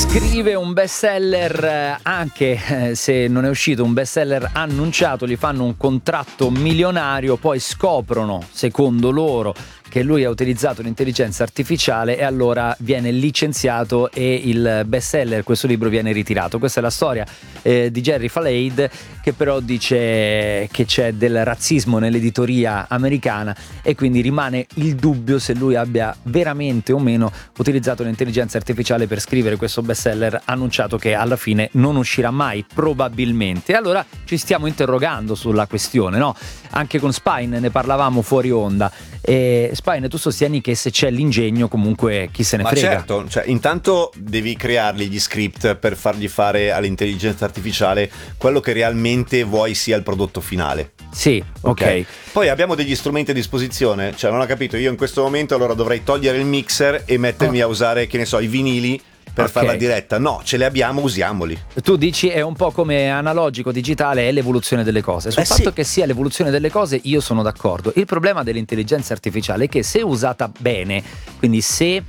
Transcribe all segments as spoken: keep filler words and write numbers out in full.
Scrive un bestseller, anche eh, se non è uscito un bestseller annunciato, gli fanno un contratto milionario, poi scoprono, secondo loro, che lui ha utilizzato l'intelligenza artificiale e allora viene licenziato e il bestseller, questo libro, viene ritirato. Questa è la storia eh, di Jerry Falaid, che però dice che c'è del razzismo nell'editoria americana e quindi rimane il dubbio se lui abbia veramente o meno utilizzato l'intelligenza artificiale per scrivere questo bestseller annunciato, che alla fine non uscirà mai, probabilmente. Allora ci stiamo interrogando sulla questione, no? Anche con Spine ne parlavamo fuori onda. E Spine, tu sostieni che se c'è l'ingegno comunque chi se ne Ma frega? certo, cioè, intanto devi crearli gli script per fargli fare all'intelligenza artificiale quello che realmente vuoi sia il prodotto finale. Sì, ok. Okay. Poi abbiamo degli strumenti a disposizione, cioè non ho capito, io in questo momento allora dovrei togliere il mixer e mettermi oh. a usare, che ne so, i vinili per okay. fare la diretta. No, ce li abbiamo, usiamoli. Tu dici è un po' come analogico, digitale, è l'evoluzione delle cose. Sul eh fatto sì. che sia l'evoluzione delle cose io sono d'accordo. Il problema dell'intelligenza artificiale è che se usata bene, quindi se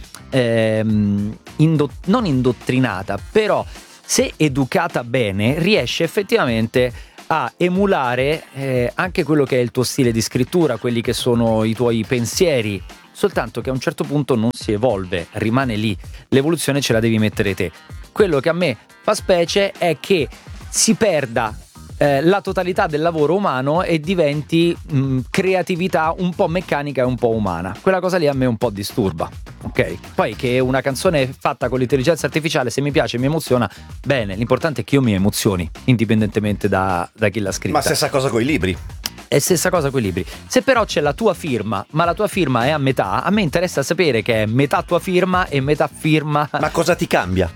ehm, indo- non indottrinata, però se educata bene, riesce effettivamente a emulare eh, anche quello che è il tuo stile di scrittura, quelli che sono i tuoi pensieri, soltanto che a un certo punto non si evolve, rimane lì. L'evoluzione ce la devi mettere te. Quello che a me fa specie è che si perda eh, la totalità del lavoro umano e diventi mh, creatività un po' meccanica e un po' umana. Quella cosa lì a me un po' disturba, ok? Poi che una canzone fatta con l'intelligenza artificiale, se mi piace, mi emoziona, bene, l'importante è che io mi emozioni, indipendentemente da, da chi l'ha scritta. Ma stessa cosa con i libri. È stessa cosa con i libri. Se però c'è la tua firma, ma la tua firma è a metà, a me interessa sapere che è metà tua firma e metà firma. Ma cosa ti cambia?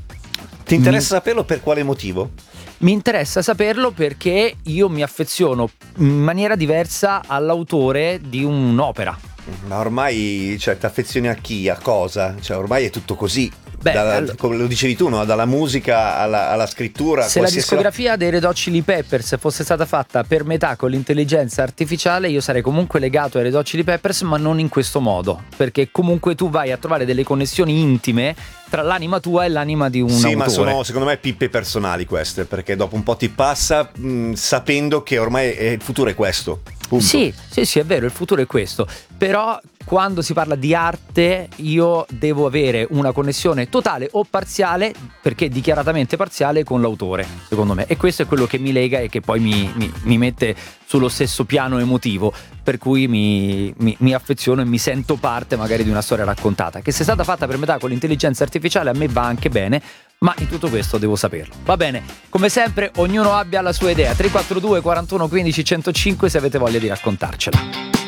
Ti interessa mi... saperlo per quale motivo? Mi interessa saperlo perché io mi affeziono in maniera diversa all'autore di un'opera. Ma ormai, cioè, ti affezioni a chi? A cosa? Cioè, ormai è tutto così. Beh, Dalla, allora, come lo dicevi tu, no? Dalla musica alla, alla scrittura. Se la discografia dei Red Hot Chili Peppers fosse stata fatta per metà con l'intelligenza artificiale, io sarei comunque legato ai Red Hot Chili Peppers, ma non in questo modo, perché comunque tu vai a trovare delle connessioni intime tra l'anima tua e l'anima di un sì, autore. Ma sono secondo me pippe personali queste, perché dopo un po' ti passa mh, sapendo che ormai è, il futuro è questo. Punto. Sì, sì, sì, è vero, il futuro è questo. Però quando si parla di arte io devo avere una connessione totale o parziale, perché dichiaratamente parziale, con l'autore, secondo me. E questo è quello che mi lega e che poi mi, mi, mi mette sullo stesso piano emotivo, per cui mi, mi, mi affeziono e mi sento parte magari di una storia raccontata. Che sia stata fatta per metà con l'intelligenza artificiale a me va anche bene, ma in tutto questo devo saperlo. Va bene, come sempre ognuno abbia la sua idea. Tre quattro due quarantuno quindici centocinque se avete voglia di raccontarcela.